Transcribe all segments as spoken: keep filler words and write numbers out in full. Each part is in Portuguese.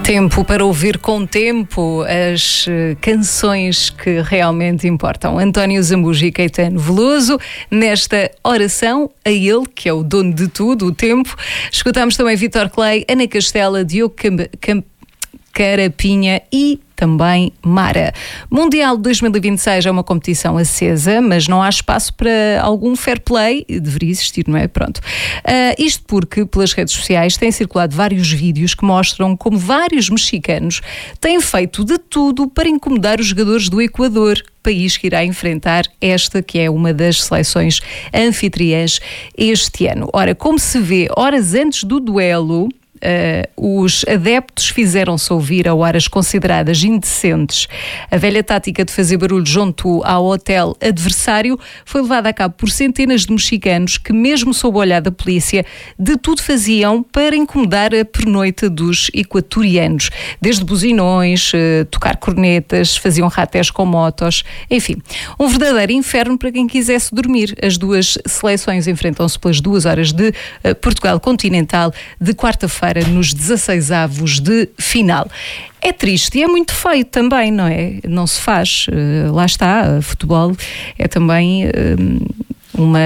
Tempo para ouvir com tempo as uh, canções que realmente importam. António Zambujo e Caetano Veloso, nesta oração a ele, que é o dono de tudo, o tempo. Escutámos também Vítor Clay, Ana Castela, Diogo Cam- Cam- Carapinha e também Mara. Mundial de dois mil e vinte e seis é uma competição acesa, mas não há espaço para algum fair play. Deveria existir, não é? Pronto. Uh, isto porque, pelas redes sociais, têm circulado vários vídeos que mostram como vários mexicanos têm feito de tudo para incomodar os jogadores do Equador, país que irá enfrentar esta que é uma das seleções anfitriãs este ano. Ora, como se vê, horas antes do duelo, Uh, os adeptos fizeram-se ouvir a horas consideradas indecentes. A velha tática de fazer barulho junto ao hotel adversário foi levada a cabo por centenas de mexicanos que, mesmo sob o olhar da polícia, de tudo faziam para incomodar a pernoite dos equatorianos. Desde buzinões, uh, tocar cornetas, faziam ratés com motos, enfim, um verdadeiro inferno para quem quisesse dormir. As duas seleções enfrentam-se pelas duas horas de uh, Portugal Continental de quarta-feira nos dezasseis avos de final. É triste e é muito feio também, não é? Não se faz. Uh, lá está, futebol é também uh, uma...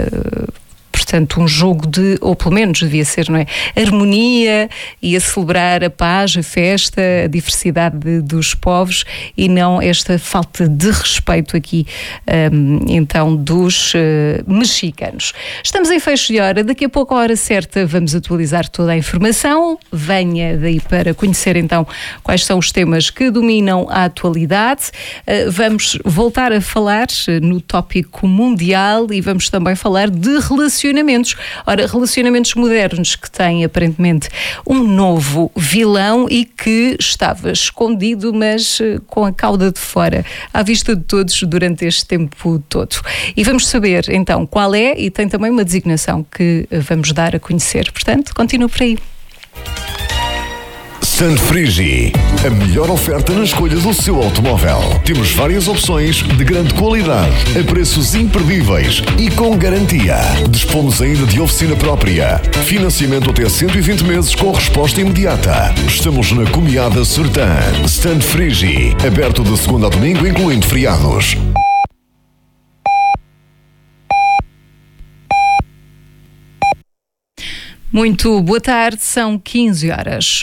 Portanto, um jogo de, ou pelo menos devia ser, não é? Harmonia e a celebrar a paz, a festa, a diversidade de, dos povos e não esta falta de respeito aqui, um, então, dos uh, mexicanos. Estamos em fecho de hora, daqui a pouco, à hora certa, vamos atualizar toda a informação. Venha daí para conhecer, então, quais são os temas que dominam a atualidade. Uh, vamos voltar a falar no tópico mundial e vamos também falar de relacionamentos. Ora, relacionamentos modernos que têm aparentemente um novo vilão e que estava escondido, mas com a cauda de fora, à vista de todos durante este tempo todo. E vamos saber então qual é, e tem também uma designação que vamos dar a conhecer. Portanto, continua por aí. Stand Frigi, a melhor oferta na escolha do seu automóvel. Temos várias opções de grande qualidade, a preços imperdíveis e com garantia. Dispomos ainda de oficina própria. Financiamento até cento e vinte meses com resposta imediata. Estamos na Comiada Sertã. Stand Frigi, aberto de segunda a domingo, incluindo feriados. Muito boa tarde, são quinze horas.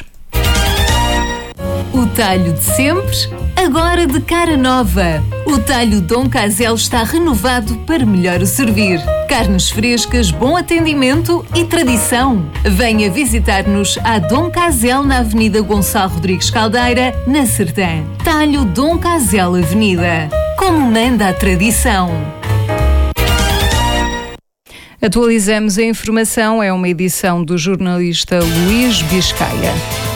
O talho de sempre, agora de cara nova. O talho Dom Casel está renovado para melhor o servir. Carnes frescas, bom atendimento e tradição. Venha visitar-nos à Dom Casel na Avenida Gonçalo Rodrigues Caldeira, na Sertã. Talho Dom Casel Avenida. Como manda a tradição. Atualizamos a informação, é uma edição do jornalista Luís Biscaia.